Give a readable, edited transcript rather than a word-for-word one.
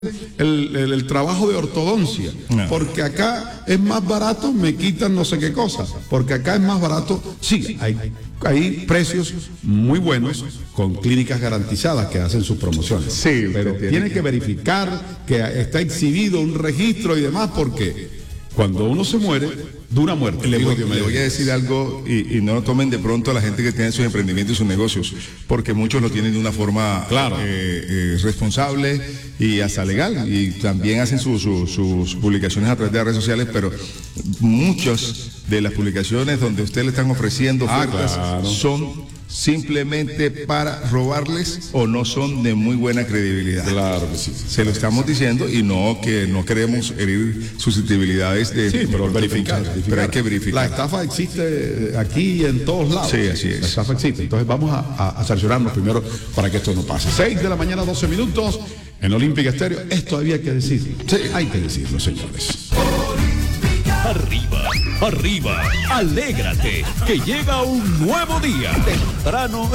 el trabajo de ortodoncia, porque acá es más barato, me quitan no sé qué cosa, porque acá es más barato, sí, hay precios muy buenos con clínicas garantizadas que hacen sus promociones, sí, pero tiene que verificar que está exhibido un registro y demás, porque cuando uno se muere, dura muerte. Le voy a decir algo y no lo tomen de pronto a la gente que tiene sus emprendimientos y sus negocios, porque muchos lo tienen de una forma responsable y hasta legal, y también hacen sus publicaciones a través de las redes sociales, pero muchas de las publicaciones donde ustedes le están ofreciendo ofertas son simplemente para robarles o no son de muy buena credibilidad. Claro que sí. Se lo estamos diciendo y no que no queremos herir susceptibilidades de... Sí, pero verificar. Pero hay que verificar. La estafa existe aquí en todos lados. Sí, así es. La estafa existe. Entonces vamos a sancionarnos primero para que esto no pase. 6 de la mañana, 12 minutos, en Olímpica Estéreo. Esto había que decir. Sí, hay que decirlo, señores. Arriba, arriba, alégrate, que llega un nuevo día. Temprano